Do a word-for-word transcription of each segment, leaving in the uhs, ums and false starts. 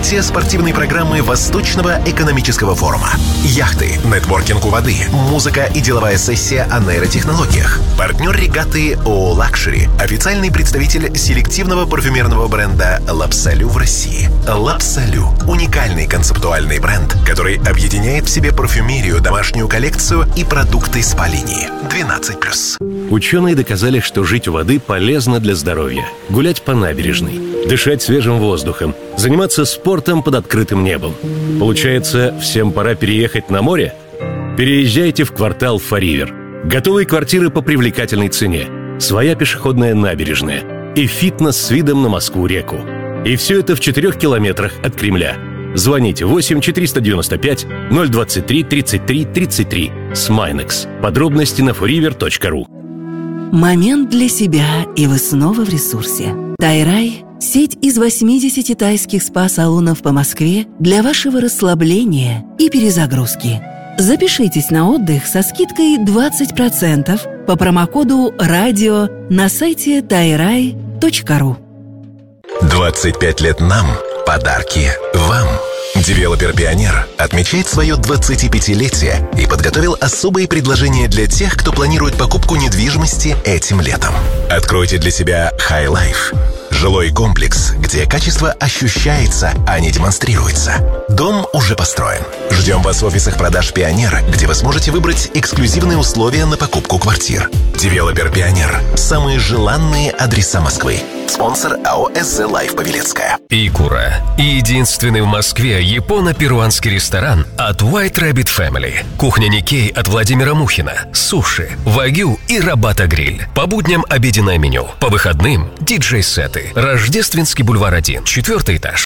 События спортивной программы Восточного экономического форума. Яхты, нетворкинг у воды, музыка и деловая сессия о нейротехнологиях. Партнер регаты ООО «Лакшери», официальный представитель селективного парфюмерного бренда «L'Absolu» в России. «L'Absolu» – уникальный концептуальный бренд, который объединяет в себе парфюмерию, домашнюю коллекцию и продукты спа-линии. двенадцать плюс. Ученые доказали, что жить у воды полезно для здоровья. Гулять по набережной, дышать свежим воздухом, заниматься спортом под открытым небом. Получается, всем пора переехать на море? Переезжайте в квартал Фаривер. Готовые квартиры по привлекательной цене, своя пешеходная набережная и фитнес с видом на Москву-реку. И все это в четырех километрах от Кремля. Звоните восемь четыреста девяносто пять ноль двадцать три тридцать три тридцать три. Смайнекс. Подробности на форивер точка ру. Момент для себя, и вы снова в ресурсе. Тайрай – сеть из восьмидесяти тайских спа-салонов по Москве для вашего расслабления и перезагрузки. Запишитесь на отдых со скидкой двадцать процентов по промокоду «Радио» на сайте тайрай точка ру. двадцать пять лет нам, подарки вам. Девелопер «Пионер» отмечает свое двадцатипятилетие и подготовил особые предложения для тех, кто планирует покупку недвижимости этим летом. Откройте для себя High Life. Жилой комплекс, где качество ощущается, а не демонстрируется. Дом уже построен. Ждем вас в офисах продаж «Пионер», где вы сможете выбрать эксклюзивные условия на покупку квартир. Девелопер «Пионер» – самые желанные адреса Москвы. Спонсор АО «СЗ Лайф» Павелецкая. Икура. Единственный в Москве японо-перуанский ресторан от White Rabbit Family. Кухня Никей от Владимира Мухина. Суши, вагю и рабата гриль. По будням обеденное меню. По выходным диджей-сеты. Рождественский бульвар один, четвертый этаж.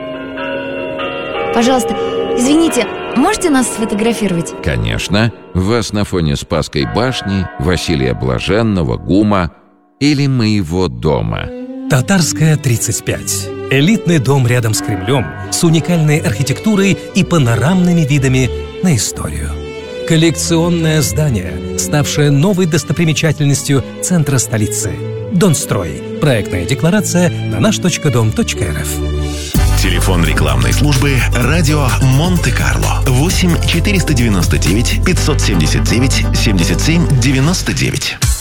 Пожалуйста, извините, можете нас сфотографировать? Конечно. Вас на фоне Спасской башни, Василия Блаженного, ГУМа или моего дома. Татарская, тридцать пять. Элитный дом рядом с Кремлем с уникальной архитектурой и панорамными видами на историю. Коллекционное здание, ставшее новой достопримечательностью центра столицы. Донстрой. Проектная декларация на наш точка дом точка эр эф. Телефон рекламной службы «Радио Монте-Карло» восемь четыреста девяносто девять пятьсот семьдесят девять семьдесят семь девяносто девять.